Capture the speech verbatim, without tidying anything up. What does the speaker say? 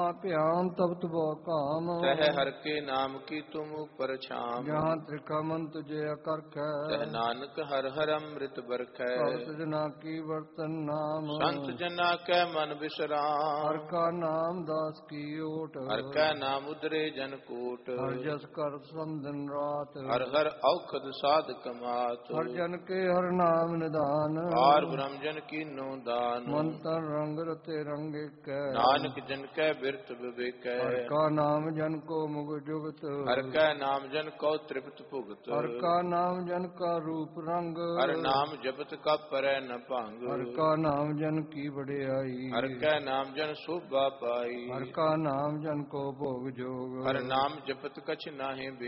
ਭਿਆਨ ਤਪਤ ਬੋ ਕਾਮ। ਤਹ ਹਰ ਕੇ ਨਾਮ ਕੀ ਤੁਮ ਉਪਰ ਛਾਮ। ਜਹਾਂ ਤ੍ਰਿਖਾ ਮਨ ਤੁਝੇ ਅਕਰਖੈ। ਤਹ ਨਾਨਕ ਹਰ ਹਰ ਅੰਮ੍ਰਿਤ ਬਰਖੈ। ਭਗਤ ਜਨਾ ਕੀ ਵਰਤਨ ਨਾਮ। ਸੰਤ ਜਨਾ ਕੈ ਮਨ ਬਿਸਰਾਮ। ਹਰ ਕਾ ਨਾਮ ਦਾਸ ਕੀ ਓਟ। ਹਰ ਕੈ ਨਾਮ ਉਦਰੇ ਜਨ ਕੋਟ। ਹਰ ਜਸ ਕਰ ਸੰਦਨ ਰਾਤ। ਹਰ ਹਰ ਔਖਦ ਸਾਧ ਕਮਾਤ। ਹਰ ਜਨ ਕੇ ਹਰ ਨਾਮ ਨਿਦਾਨ। ਪਾਰ ਬ੍ਰਹਮ ਜਨ ਕੀਨੋ ਦਾਨ। ਮਨ ਤਨ ਰੰਗ ਰਤੇ ਰੰਗ ਏਕੈ। ਨਾਨਕ ਜਨ ਕੈ ਬਿਰਤ ਵਿਵੇਕੈ। ਹਰ ਕਾ ਨਾਮ ਜਨ ਕੋ ਮੁਗ ਜੁਗਤ। ਹਰ ਕੈ ਨਾਮ ਜਨ ਕੋ ਤ੍ਰਿਪਤ ਭੁਗਤ। ਹਰ ਕਾ ਨਾਮ ਜਨ ਕਾ ਰੂਪ ਰੰਗ। ਹਰ ਨਾਮ ਜਪਤ ਕਪ ਪਰੈ ਨ ਭੰਗ। ਹਰ ਕਾ ਨਾਮ ਜਨ ਕੀ ਵਡਿਆਈ। ਹਰ ਕੈ ਨਾਮ ਜਨ ਸੋਭਾ ਪਾਈ। ਹਰ ਕਾ ਨਾਮ ਜਨ ਕੋ ਭੋਗ ਜੋਗ। ਹਰ ਨਾਮ ਜਪਤ ਕਛ ਨਾਹਿ